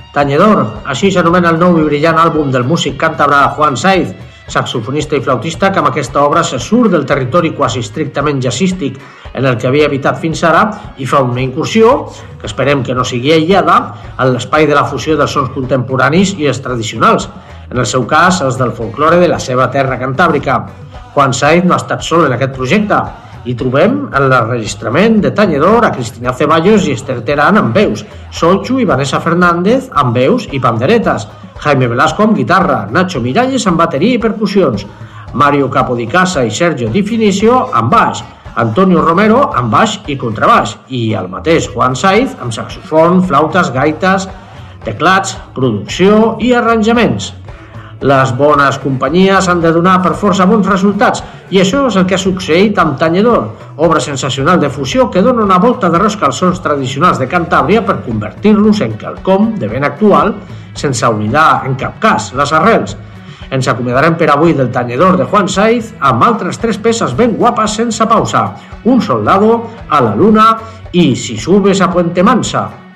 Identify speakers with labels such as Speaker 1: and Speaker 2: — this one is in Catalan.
Speaker 1: Tañedor, així s'anomena el nou i brillant àlbum del músic càntabre Juan Saiz, saxofonista i flautista, que amb aquesta obra se surt del territori quasi estrictament jazzístic en el que havia habitat fins ara i fa una incursió, que esperem que no sigui aïllada, en l'espai de la fusió dels sons contemporanis i els tradicionals, en el seu cas els del folklore de la seva terra cantàbrica. Juan Saiz no ha estat sol en aquest projecte, i trobem en l'enregistrament de Tañedor a Cristina Ceballos i Esther Terán amb veus, Solchu i Vanessa Fernández amb veus i panderetes, Jaime Velasco amb guitarra, Nacho Miralles amb bateria i percussions, Mario Capodicasa i Sergio Di Finicio amb baix, Antonio Romero amb baix i contrabaix i el mateix Juan Saiz amb saxofon, flautes, gaites, teclats, producció i arranjaments. Les bones companyies han de donar per força bons resultats i això és el que ha succeït amb Tañedor, obra sensacional de fusió que dona una volta de rosca als sons tradicionals de Cantàbria per convertir-los en quelcom de ben actual sense oblidar en cap cas les arrels. Ens acomiadarem per avui del Tañedor de Juan Saiz amb altres 3 peces ben guapes sense pausa, Un soldado, A la luna i Si subes a Puente Mansa.